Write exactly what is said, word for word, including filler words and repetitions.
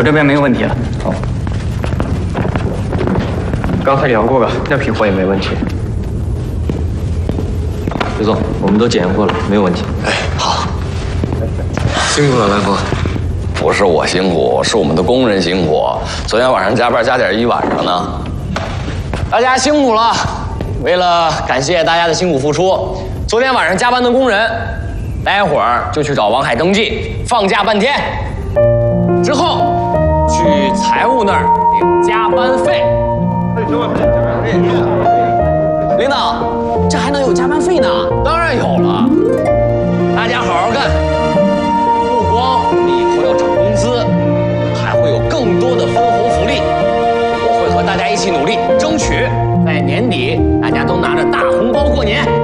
我这边没有问题了。 好。刚才量过了，那批货也没问题。刘总，我们都检验过了，没有问题。 哎，好， 辛苦了，来福。 不是我辛苦，是我们的工人辛苦。昨天晚上加班加点一晚上呢。大家辛苦了。为了感谢大家的辛苦付出，昨天晚上加班的工人，待会儿就去找王海登记，放假半天，之后去财务那儿领加班费。领导，这还能有加班费呢？当然有了。大家好好干，不光你以后要涨工资，还会有更多的分红福利。我会和大家一起努力，争取在年底大家都拿着大红包过年。